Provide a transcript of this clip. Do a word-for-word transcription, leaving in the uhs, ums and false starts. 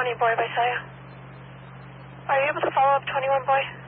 twenty boy by Saya. Are you able to follow up twenty-one boy?